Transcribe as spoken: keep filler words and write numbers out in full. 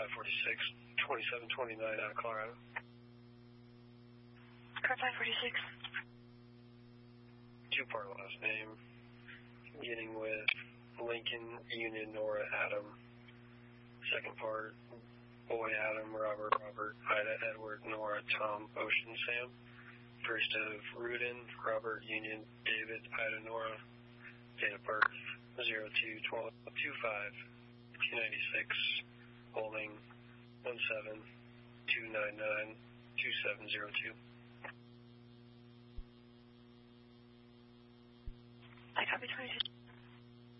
five forty-six, twenty-seven twenty-nine out of Colorado. Car five forty-six. Two-part last name, beginning with Lincoln, Union, Nora, Adam. Second part, Boy, Adam, Robert, Robert, Ida, Edward, Nora, Tom, Ocean, Sam. First of Rudin, Robert, Union, David, Ida, Nora. Date of birth, zero two twelve two five two ninety-six. Holding one seven two nine nine two seven zero two. I copy twenty-two.